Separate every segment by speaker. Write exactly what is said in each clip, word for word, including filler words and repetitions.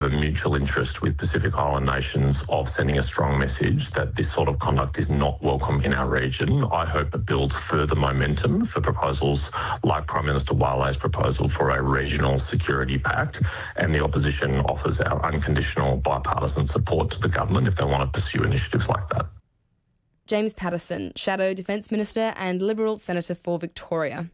Speaker 1: a mutual interest with Pacific Island nations of sending a strong message that this sort of conduct is not welcome in our region. I hope it builds further momentum for proposals like Prime Minister Wale's proposal for a regional security pact, and the opposition offers our unconditional bipartisan support to the government if they want to pursue initiatives like that.
Speaker 2: James Paterson, Shadow Defence Minister and Liberal Senator for Victoria.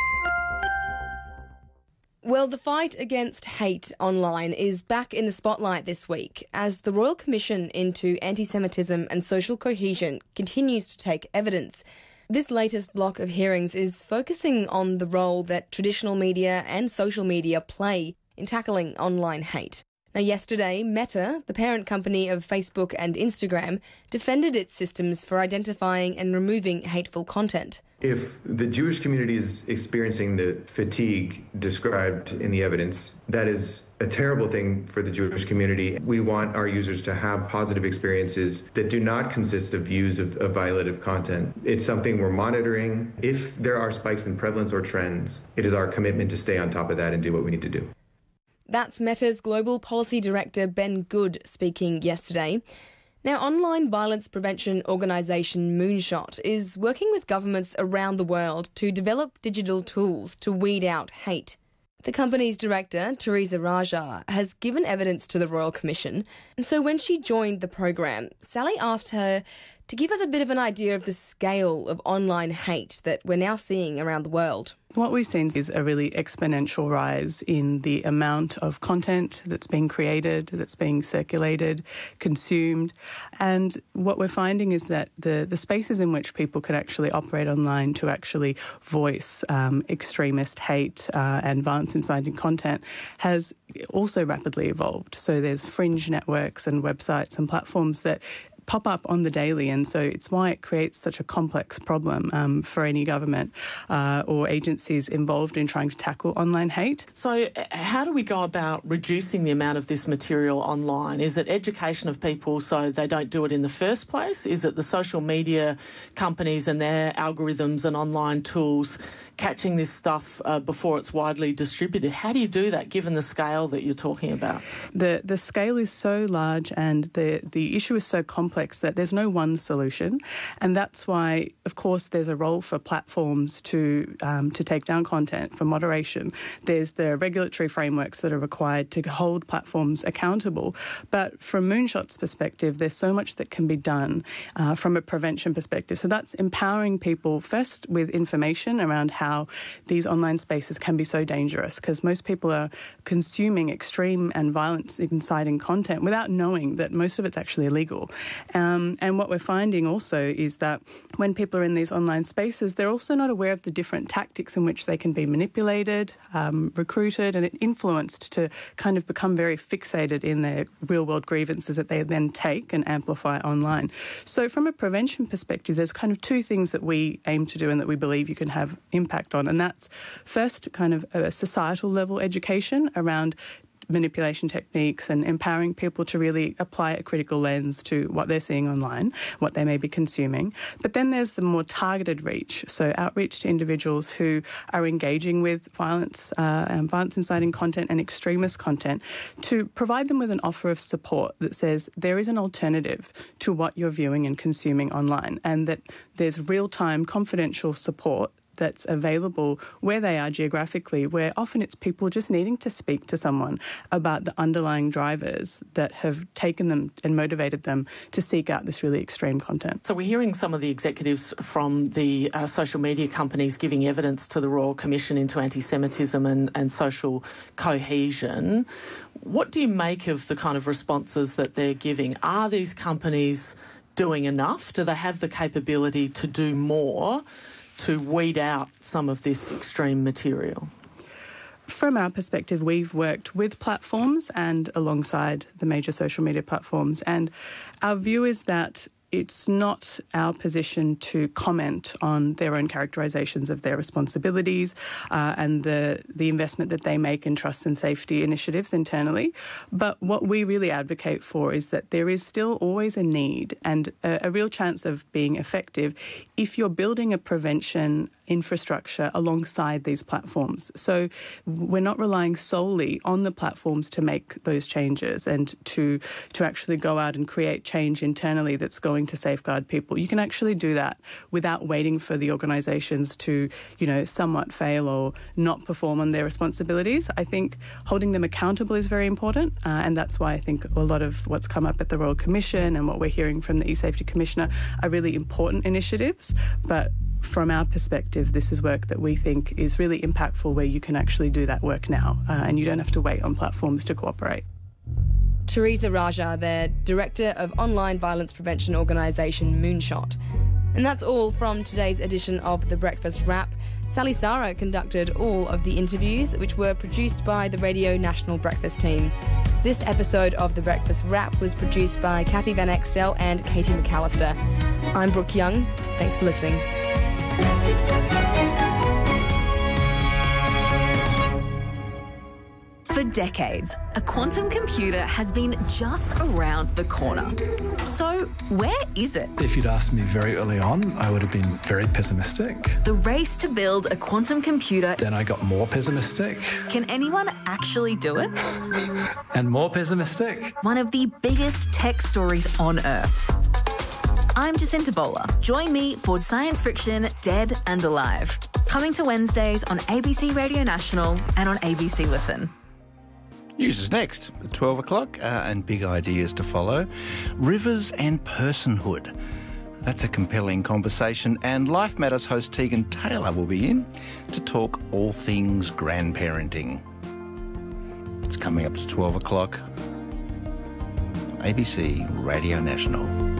Speaker 2: Well, the fight against hate online is back in the spotlight this week as the Royal Commission into Anti-Semitism and Social Cohesion continues to take evidence. This latest block of hearings is focusing on the role that traditional media and social media play in tackling online hate. Now, yesterday, Meta, the parent company of Facebook and Instagram, defended its systems for identifying and removing hateful content.
Speaker 3: If the Jewish community is experiencing the fatigue described in the evidence, that is a terrible thing for the Jewish community. We want our users to have positive experiences that do not consist of views of, of violative content. It's something we're monitoring. If there are spikes in prevalence or trends, it is our commitment to stay on top of that and do what we need to do.
Speaker 2: That's Meta's Global Policy Director Ben Good speaking yesterday. Now, online violence prevention organisation Moonshot is working with governments around the world to develop digital tools to weed out hate. The company's director, Teresa Raja, has given evidence to the Royal Commission, and so when she joined the program, Sally asked her to give us a bit of an idea of the scale of online hate that we're now seeing around the world.
Speaker 4: What we've seen is a really exponential rise in the amount of content that's being created, that's being circulated, consumed. And what we're finding is that the, the spaces in which people can actually operate online to actually voice um, extremist hate uh, and violence-inciting content has also rapidly evolved. So there's fringe networks and websites and platforms that pop up on the daily, and so it's why it creates such a complex problem um, for any government uh, or agencies involved in trying to tackle online hate.
Speaker 5: So how do we go about reducing the amount of this material online? Is it education of people so they don't do it in the first place? Is it the social media companies and their algorithms and online tools catching this stuff uh, before it's widely distributed? How do you do that given the scale that you're talking about?
Speaker 4: The the scale is so large and the, the issue is so complex that there's no one solution, and that's why, of course, there's a role for platforms to um, to take down content, for moderation. There's the regulatory frameworks that are required to hold platforms accountable. But from Moonshot's perspective, there's so much that can be done uh, from a prevention perspective. So that's empowering people first with information around how these online spaces can be so dangerous, because most people are consuming extreme and violence-inciting content without knowing that most of it's actually illegal. Um, and what we're finding also is that when people are in these online spaces, they're also not aware of the different tactics in which they can be manipulated, um, recruited and influenced to kind of become very fixated in their real-world grievances that they then take and amplify online. So from a prevention perspective, there's kind of two things that we aim to do and that we believe you can have impact on. And that's first kind of a societal level education around manipulation techniques and empowering people to really apply a critical lens to what they're seeing online, what they may be consuming. But then there's the more targeted reach, so outreach to individuals who are engaging with violence uh, and violence-inciting content and extremist content, to provide them with an offer of support that says there is an alternative to what you're viewing and consuming online, and that there's real-time confidential support that's available where they are geographically, where often it's people just needing to speak to someone about the underlying drivers that have taken them and motivated them to seek out this really extreme content.
Speaker 5: So we're hearing some of the executives from the uh, social media companies giving evidence to the Royal Commission into anti-Semitism and, and social cohesion. What do you make of the kind of responses that they're giving? Are these companies doing enough? Do they have the capability to do more to weed out some of this extreme material?
Speaker 4: From our perspective, we've worked with platforms and alongside the major social media platforms, and our view is that it's not our position to comment on their own characterisations of their responsibilities uh, and the, the investment that they make in trust and safety initiatives internally. But what we really advocate for is that there is still always a need and a, a real chance of being effective if you're building a prevention infrastructure alongside these platforms. So we're not relying solely on the platforms to make those changes and to to actually go out and create change internally that's going to safeguard people. You can actually do that without waiting for the organisations to, you know, somewhat fail or not perform on their responsibilities. I think holding them accountable is very important, uh, and that's why I think a lot of what's come up at the Royal Commission and what we're hearing from the eSafety Commissioner are really important initiatives. But from our perspective, this is work that we think is really impactful, where you can actually do that work now, uh, and you don't have to wait on platforms to cooperate.
Speaker 2: Teresa Raja, the Director of online violence prevention organisation Moonshot. And that's all from today's edition of The Breakfast Wrap. Sally Sara conducted all of the interviews, which were produced by the Radio National Breakfast team. This episode of The Breakfast Wrap was produced by Kathy Van Extel and Katie McAllister. I'm Brooke Young. Thanks for listening.
Speaker 6: For decades, a quantum computer has been just around the corner. So, where is it?
Speaker 7: If you'd asked me very early on, I would have been very pessimistic.
Speaker 6: The race to build a quantum computer.
Speaker 7: Then I got more pessimistic.
Speaker 6: Can anyone actually do it?
Speaker 7: And more pessimistic.
Speaker 6: One of the biggest tech stories on Earth. I'm Jacinta Bowler. Join me for Science Friction Dead and Alive. Coming to Wednesdays on A B C Radio National and on A B C Listen.
Speaker 8: News is next at twelve o'clock uh, and big ideas to follow. Rivers and personhood. That's a compelling conversation, and Life Matters host Tegan Taylor will be in to talk all things grandparenting. It's coming up to twelve o'clock. A B C Radio National.